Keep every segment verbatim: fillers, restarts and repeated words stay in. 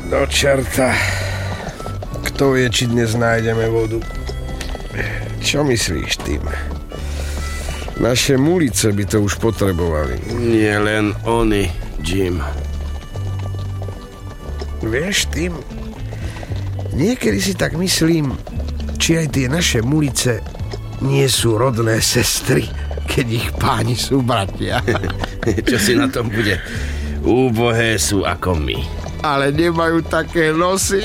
Do čerta. Kto vie, či dnes nájdeme vodu? Čo myslíš tým? Naše mulice by to už potrebovali. Nie len oni, Jim. Vieš, tým? Niekedy si tak myslím, či aj tie naše mulice nie sú rodné sestry, keď ich páni sú bratia. Čo si na tom bude? Úbohé sú ako my. Ale nemajú také nosy.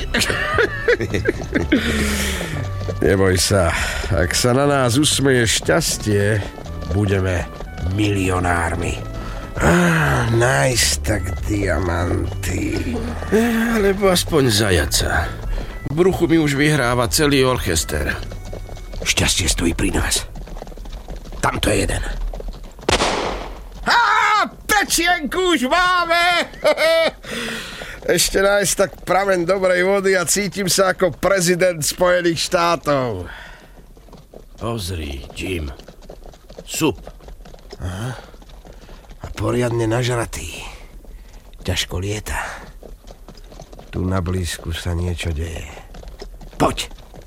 Neboj sa, ak sa na nás usmeje šťastie, budeme milionármi. Ah, nájsť tak diamanty. Alebo aspoň zajaca. V bruchu mi už vyhráva celý orchester. Šťastie stojí pri nás. Tamto je jeden. Á, pečienku už máme! Ešte nájsť tak pramen dobrej vody a cítim sa ako prezident Spojených štátov. Pozri, Jim. Sup. Aha. A poriadne nažratý. Ťažko lieta. Tu na blízku sa niečo deje. Poď!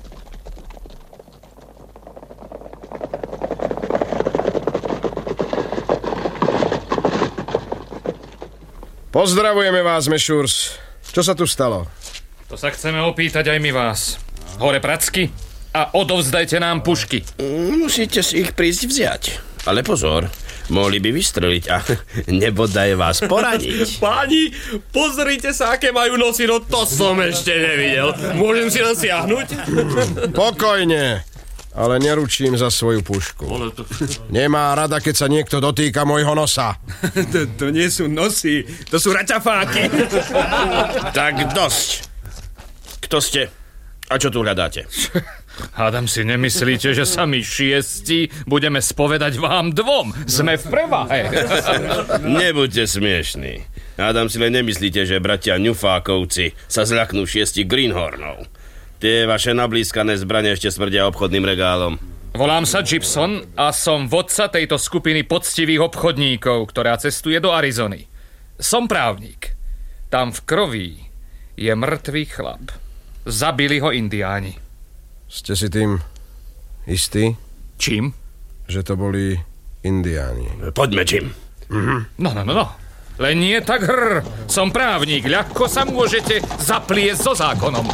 Pozdravujeme vás, Mešurs. Čo sa tu stalo? To sa chceme opýtať aj my vás. Hore pracky a odovzdajte nám pušky. Musíte si ich prísť vziať. Ale pozor, mohli by vystreliť a nebodaj vás poradiť. Páni, pozrite sa, aké majú nosy, no to som ešte nevidel. Môžem si nasiahnuť? Pokojne, ale neručím za svoju pušku. Nemá rada, keď sa niekto dotýka môjho nosa. to, to nie sú nosy, to sú raťafáky. Tak dosť. Kto ste? A čo tu hľadáte? Hádam si nemyslíte, že sami šiesti budeme spovedať vám dvom. Sme v prevahe. Nebuďte smiešní. Hádam si len nemyslíte, že bratia Newfákovci sa zľaknú šiesti Greenhornov. Tie vaše nablískané zbrane ešte smrdia obchodným regálom. Volám sa Gibson a som vodca tejto skupiny poctivých obchodníkov, ktorá cestuje do Arizony. Som právnik. Tam v kroví je mŕtvý chlap. Zabili ho indiáni. Ste si tým istí? Čím? Že to boli indiáni. Poďme, Jim. Mhm. No, no, no, no. Len nie tak hrr. Som právnik. Ľahko sa môžete zapliesť so zákonom.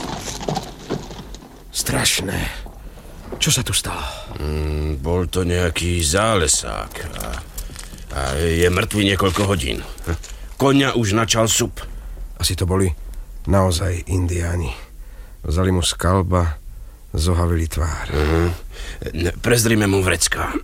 Strašné. Čo sa tu stalo? Mm, bol to nejaký zálesák. A, a je mŕtvý niekoľko hodín. Koňa už načal sup. Asi to boli naozaj indiáni. Vzali mu skalba, zohavili tvár. Uh-huh. Prezrime mu vrecká.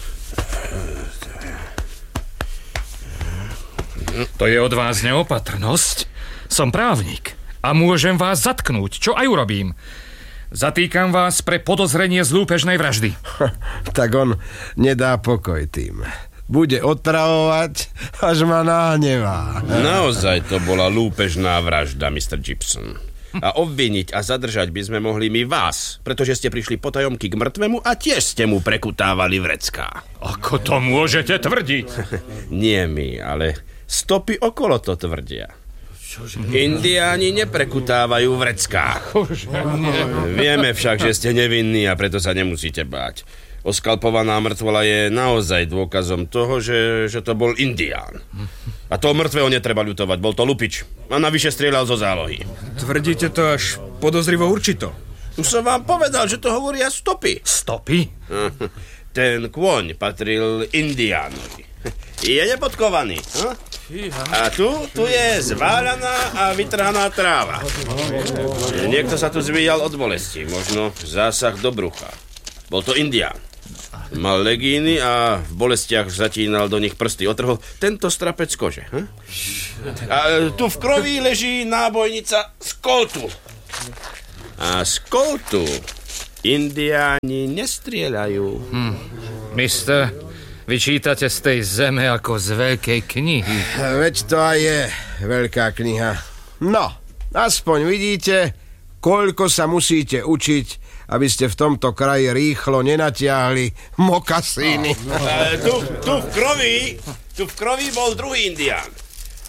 To je od vás neopatrnosť. Som právnik a môžem vás zatknúť, čo aj urobím. Zatýkam vás pre podozrenie z lúpežnej vraždy. Tak on nedá pokoj tým. Bude otravovať, až ma nahnevá. Naozaj to bola lúpežná vražda, mister Gibson. A obviniť a zadržať by sme mohli my vás, pretože ste prišli potajomky k mŕtvemu a tiež ste mu prekutávali vrecká. Ako to môžete tvrdiť? Nie my, ale stopy okolo to tvrdia. Indiáni neprekutávajú vrecká. Vieme však, že ste nevinní a preto sa nemusíte báť. Oskalpovaná mŕtvola je naozaj dôkazom toho, že, že to bol indián. A toho mŕtvého netreba ľutovať, bol to lupič. A navyše strieľal zo zálohy. Tvrdíte to až podozrivo určito. Už som vám povedal, že to hovoria stopy. Stopy? Ten kôň patril indiánovi. Je nepodkovaný. A tu, tu je zváľaná a vytrhaná tráva. Niekto sa tu zvíjal od bolesti, možno zásah do brucha. Bol to indián. Mal legíny a v bolestiach zatínal do nich prsty. Otrhol tento strapec kože. Hm? A tu v kroví leží nábojnica z koltu. A z koltu indiáni nestrieľajú. Hm. Mister, vyčítate z tej zeme ako z veľkej knihy. Veď to aj je veľká kniha. No, aspoň vidíte, koľko sa musíte učiť, aby ste v tomto kraji rýchlo nenatiahli mokasíny. No. E, tu, tu v kroví, tu v kroví bol druhý indián.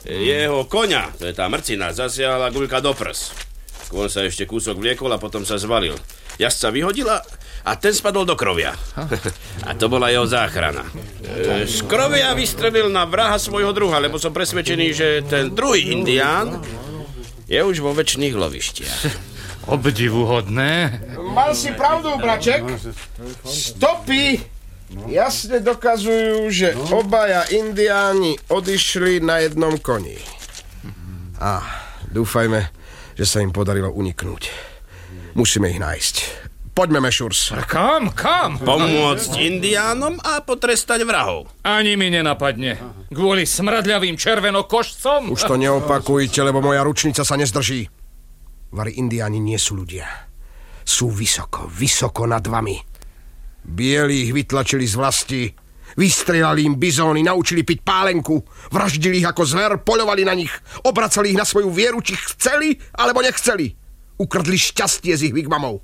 Jeho koňa, to je tá mrcina, zasiahla guľka do prs. Kôň sa ešte kúsok vliekol a potom sa zvalil. Jazdca vyhodila a ten spadol do krovia. A to bola jeho záchrana. E, z krovia vystrelil na vraha svojho druha, lebo som presvedčený, že ten druhý indián je už vo večných lovištiach. Obdivuhodné. Mal si pravdu, braček. Stopy jasne dokazujú, že obaja indiáni odišli na jednom koni. A dúfajme, že sa im podarilo uniknúť. Musíme ich nájsť. Poďme, Mešurs. Kam, kam? Pomôcť indiánom a potrestať vrahov. Ani mi nenapadne. Kvôli smradľavým červenokošcom? Už to neopakujte, lebo moja ručnica sa nezdrží. Vari indiáni nie sú ľudia. Sú vysoko, vysoko nad vami. Bieli ich vytlačili z vlasti, vystrelali im bizóny, naučili piť pálenku, vraždili ich ako zver, poľovali na nich, obracali ich na svoju vieru, či chceli, alebo nechceli. Ukradli šťastie z ich wigwamov.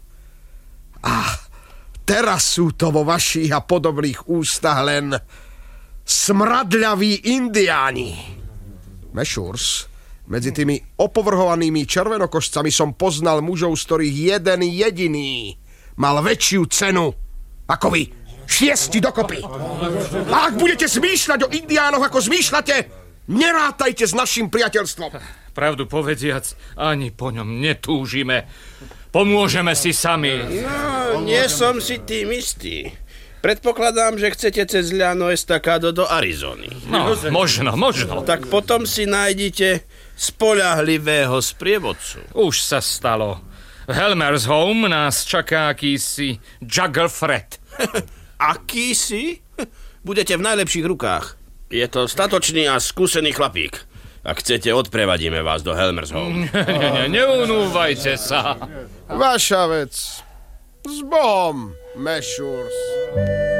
A teraz sú to vo vašich a podobných ústach len smradľaví indiáni. Mešurs, medzi tými opovrhovanými červenokošcami som poznal mužov, z ktorých jeden jediný mal väčšiu cenu ako vy. Šiesti dokopy. A ak budete zmýšľať o indiánoch, ako zmýšľate, nerátajte s našim priateľstvom. Pravdu povediac, ani po ňom netúžime. Pomôžeme si sami. No, nie som si tým istý. Predpokladám, že chcete cez Llano Estacado do Arizony. No, možno, možno. Tak potom si nájdite spoľahlivého sprievodcu. Už sa stalo. V Helmer's Home nás čaká akýsi Juggle Fred. Akýsi? Budete v najlepších rukách. Je to statočný a skúsený chlapík. Ak chcete, odprevadíme vás do Helmer's Home. Ne, ne, ne, neunúvajte sa. Vaša vec. S Bohom, Mešurs.